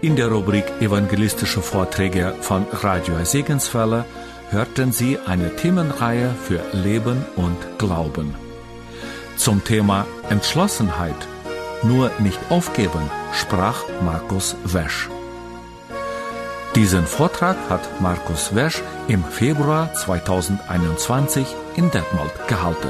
In der Rubrik Evangelistische Vorträge von Radio Segenswelle hörten Sie eine Themenreihe für Leben und Glauben. Zum Thema Entschlossenheit, nur nicht aufgeben, sprach Markus Wesch. Diesen Vortrag hat Markus Wesch im Februar 2021 in Detmold gehalten.